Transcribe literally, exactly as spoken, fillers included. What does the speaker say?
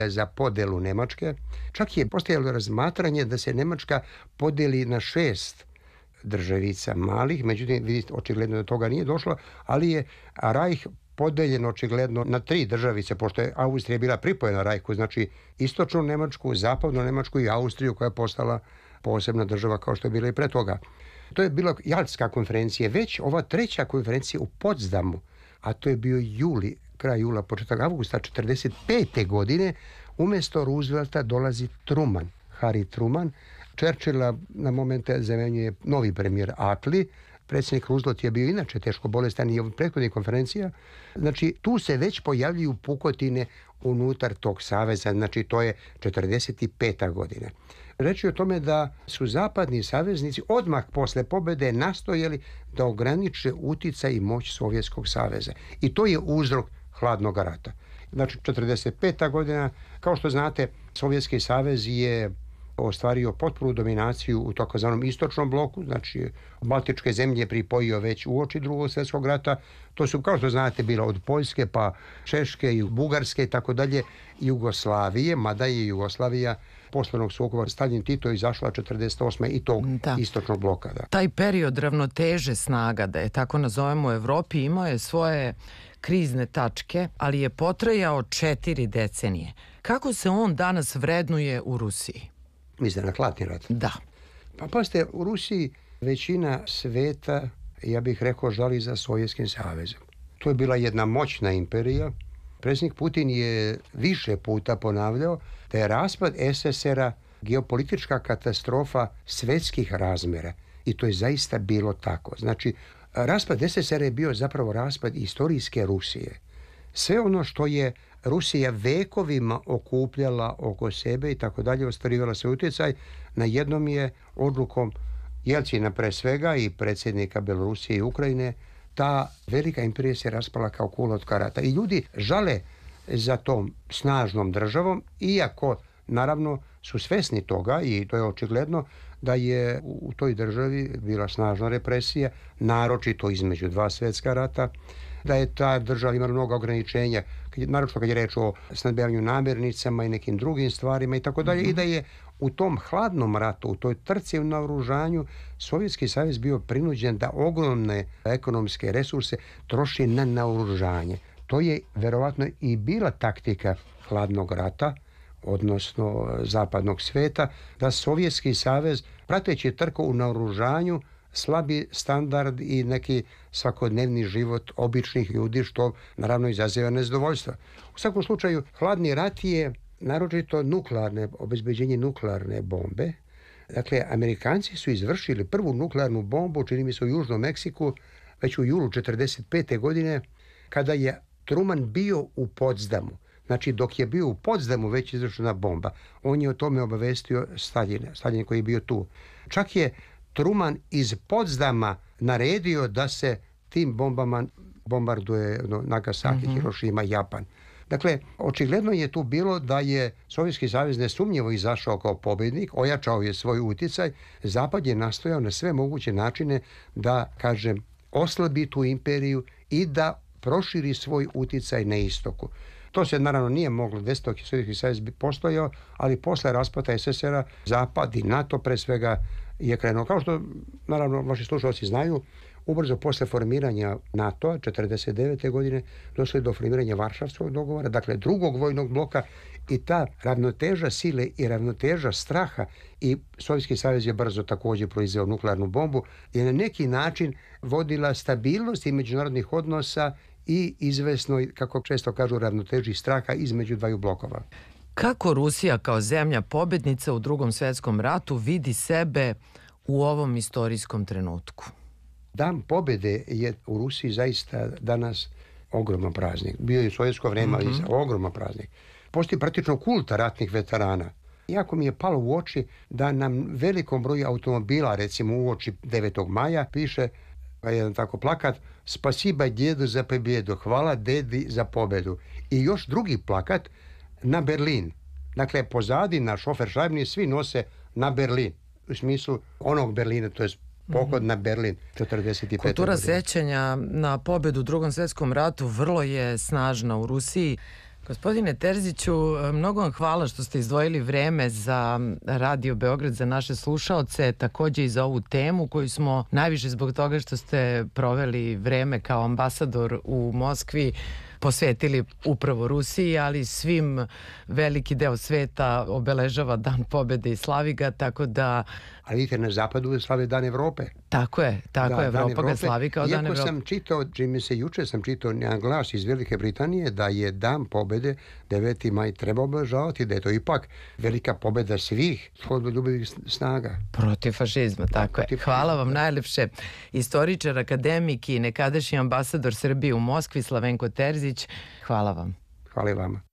za podelu Nemačke. Čak je postojalo razmatranje da se Nemačka podeli na šest državica malih, međutim, vidite, očigledno do toga nije došlo, ali je Reich podeljen očigledno na tri državice, pošto je Austrija bila pripojena Reichu, znači istočnu Nemačku, zapadnu Nemačku i Austriju, koja je postala posebna država kao što je bila i pre toga. To je bila Jaltska konferencija, već ova treća konferencija u Potsdamu, a to je bio juli, kraj jula, početak avgusta četrdeset pete godine, umjesto Roosevelta dolazi Truman, Harry Truman. Churchilla na momente zamenjuje novi premijer Attlee. Predsjednik Roosevelt je bio inače teško bolestan i od prethodnih konferencija. Znači, tu se već pojavljuju pukotine unutar tog saveza, znači to je četrdeset peta godina. Reč je o tome da su zapadni saveznici odmah posle pobjede nastojali da ograniče uticaj i moć Sovjetskog saveza. I to je uzrok hladnog rata. Znači, četrdeset peta godina, kao što znate, Sovjetski savez je ostvario potpunu dominaciju u takozvanom istočnom bloku, znači Baltičke zemlje pripojio već uoči Drugog svjetskog rata. To su, kao što znate, bilo od Poljske pa Češke i Bugarske i tako dalje, Jugoslavije, mada je Jugoslavija poslovnog sukoba Staljin Tito izašla četrdeset osme i tog da. istočnog bloka. Da. Taj period ravnoteže snaga, da je tako nazovemo, u Evropi imao je svoje krizne tačke, ali je potrajao četiri decenije. Kako se on danas vrednuje u Rusiji? Mislite na hladni rat? Da. Pa pazite, u Rusiji većina sveta, ja bih rekao, žali za Sovjetskim savezom. To je bila jedna moćna imperija. Predsjednik Putin je više puta ponavljao da je raspad es es er a geopolitička katastrofa svetskih razmjera. I to je zaista bilo tako. Znači, raspad es es er a je bio zapravo raspad istorijske Rusije. Sve ono što je Rusija vekovima okupljala oko sebe i tako dalje, ostvarivala se utjecaj, na jednom je odlukom Jelcina pre svega i predsjednika Belorusije i Ukrajine, ta velika imperija se raspala kao kula od karata. I ljudi žale za tom snažnom državom, iako naravno su svesni toga, i to je očigledno, da je u toj državi bila snažna represija, naročito između dva svjetska rata, da je ta država imala mnogo ograničenja, naročito kad je reč o snabdevanju namirnicama i nekim drugim stvarima i tako dalje, i da je u tom hladnom ratu, u toj trci u naoružanju, Sovjetski savez bio prinuđen da ogromne ekonomske resurse troši na naoružanje. To je verovatno i bila taktika hladnog rata, odnosno zapadnog sveta, da Sovjetski savez, prateći trku u naoružanju, slabi standard i neki svakodnevni život običnih ljudi, što naravno izaziva nezadovoljstvo. U svakom slučaju, hladni rat je naročito nuklearne, obezbeđenje nuklearne bombe. Dakle, Amerikanci su izvršili prvu nuklearnu bombu, čini mi se u Južnom Meksiku, već u julu četrdeset pete godine, kada je Truman bio u Potsdamu. Znači, dok je bio u Potsdamu već izvršena bomba, on je o tome obavestio Staljina, Staljin koji je bio tu. Čak je Truman iz Potsdama naredio da se tim bombama bombarduje no, Nagasaki, mm-hmm. Hirošima, Japan. Dakle, očigledno je tu bilo da je Sovjetski savez nesumnjivo izašao kao pobjednik, ojačao je svoj utjecaj, Zapad je nastojao na sve moguće načine da, kažem, oslabi tu imperiju i da proširi svoj utjecaj na istoku. To se naravno nije moglo desiti dok je Sovjetski savez postojao, ali posle raspada es es er a Zapad i NATO pre svega je krenuo. Kao što naravno vaši slušalci znaju, ubrzo posle formiranja NATO-a četrdeset devete godine došlo je do formiranja Varšavskog dogovora, dakle drugog vojnog bloka, i ta ravnoteža sile i ravnoteža straha, i Sovjetski savez je brzo također proizveo nuklearnu bombu, je na neki način vodila stabilnosti međunarodnih odnosa i izvesnoj, kako često kažu, ravnoteži straha između dvaju blokova. Kako Rusija kao zemlja pobjednica u Drugom svjetskom ratu vidi sebe u ovom istorijskom trenutku? Dan pobjede je u Rusiji zaista danas ogroman praznik. Bio je u sovjetsko vrijeme, ali mm-hmm. ogroman praznik. Postoji praktično kult ratnih veterana. Jako mi je palo u oči da nam velikom broju automobila, recimo u oči devetog maja, piše jedan tako plakat: "Spasiba djedu za pobjedu, hvala dedi za pobjedu." I još drugi plakat na Berlin. Dakle, pozadi na šofer šajbni svi nose na Berlin. U smislu onog Berlina, to je pohod na Berlin četrdeset pete. Kultura sećanja na pobjedu u Drugom svjetskom ratu vrlo je snažna u Rusiji. Gospodine Terziću, mnogo vam hvala što ste izdvojili vreme za Radio Beograd, za naše slušaoce, takođe i za ovu temu koju smo najviše zbog toga što ste proveli vreme kao ambasador u Moskvi posvetili upravo Rusiji, ali svim veliki deo sveta obeležava Dan pobede i slavi ga, tako da... Ali vidite, na zapadu je slave Dan Evrope. Tako je, tako da, je, Evropa ga slavi kao Dan Evrope. Iako sam čitao, čini se juče sam čitao jedan glas iz Velike Britanije da je Dan pobede deveti maj treba obeležavati, da je to ipak velika pobeda svih slobodoljubivih snaga. Protiv fašizma, tako je. Hvala vam najlepše. Istoričar, akademik i nekadašnji ambasador Srbije u Moskvi, Slavenko Terzić. Hvala vam. Hvala i vama.